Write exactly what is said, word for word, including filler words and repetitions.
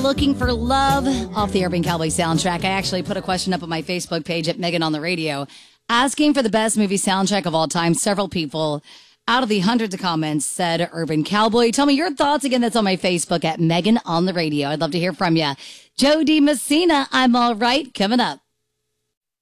looking for love off the Urban Cowboy soundtrack? I actually put a question up on my Facebook page at Megan on the Radio asking for the best movie soundtrack of all time. Several people out of the hundreds of comments said Urban Cowboy. Tell me your thoughts. Again, that's on my Facebook at Megan on the Radio. I'd love to hear from you. Joe D. Messina, I'm all right. Coming up.